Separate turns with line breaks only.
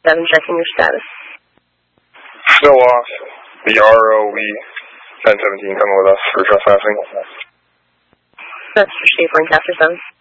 7, checking your status.
Still lost. The ROE 1017 coming with us for trespassing.
That's for Schaefer and Castor 7.